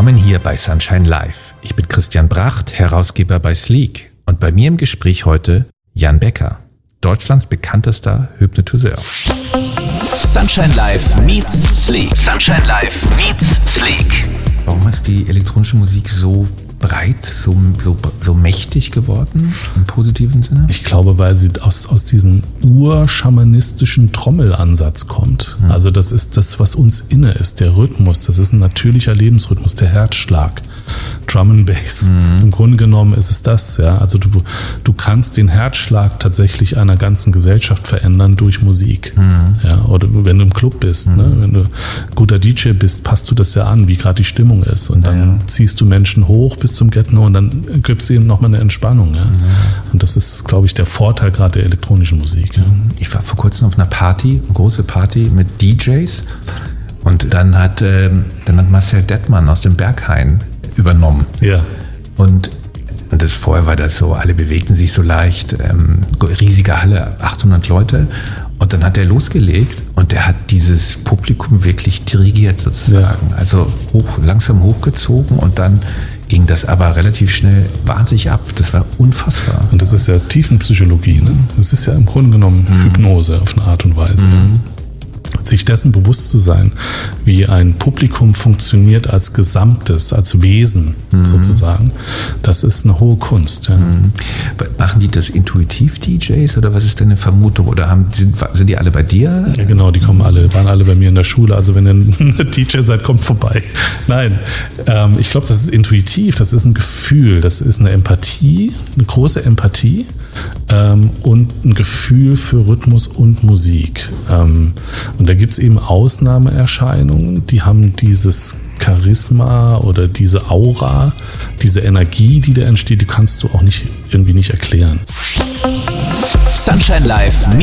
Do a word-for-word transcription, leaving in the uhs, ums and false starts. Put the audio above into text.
Willkommen hier bei Sunshine Live. Ich bin Christian Bracht, Herausgeber bei Sleek. Und bei mir im Gespräch heute Jan Becker, Deutschlands bekanntester Hypnotiseur. Sunshine Live meets Sleek. Sunshine Live meets Sleek. Warum ist die elektronische Musik so breit, so, so, so mächtig geworden, im positiven Sinne? Ich glaube, weil sie aus, aus diesem urschamanistischen Trommelansatz kommt. Mhm. Also das ist das, was uns inne ist, der Rhythmus. Das ist ein natürlicher Lebensrhythmus, der Herzschlag. Drum and Bass. Mhm. Im Grunde genommen ist es das. Ja. Also du, du kannst den Herzschlag tatsächlich einer ganzen Gesellschaft verändern durch Musik. Mhm. Ja. Oder wenn du im Club bist, mhm. ne? Wenn du guter D J bist, passt du das ja an, wie gerade die Stimmung ist. Und dann ja. ziehst du Menschen hoch bis zum Get-No und dann gibst du eben nochmal eine Entspannung. Ja. Mhm. Und das ist, glaube ich, der Vorteil gerade der elektronischen Musik. Ja. Ich war vor kurzem auf einer Party, eine große Party mit D Js. Und dann hat, äh, dann hat Marcel Dettmann aus dem Berghain übernommen. Ja. Und, und das vorher war das so, alle bewegten sich so leicht, ähm, riesige Halle, achthundert Leute. Und dann hat er losgelegt und er hat dieses Publikum wirklich dirigiert sozusagen. Ja. Also hoch, langsam hochgezogen und dann ging das aber relativ schnell wahnsinnig ab. Das war unfassbar. Und das ist ja Tiefenpsychologie. Ne? Das ist ja im Grunde genommen mhm. Hypnose auf eine Art und Weise. Mhm. Sich dessen bewusst zu sein, wie ein Publikum funktioniert als Gesamtes, als Wesen mhm. sozusagen, das ist eine hohe Kunst. Ja. Mhm. Machen die das intuitiv, D Js, oder was ist deine Vermutung? Oder haben, sind, sind die alle bei dir? Ja, genau, die kommen alle, waren alle bei mir in der Schule. Also wenn ihr ein D J seid, kommt vorbei. Nein, ähm, ich glaube, das ist intuitiv, das ist ein Gefühl, das ist eine Empathie, eine große Empathie ähm, und ein Gefühl für Rhythmus und Musik. Ähm, und da gibt es eben Ausnahmeerscheinungen, die haben dieses Charisma oder diese Aura, diese Energie, die da entsteht, die kannst du auch nicht irgendwie nicht erklären. Sunshine Live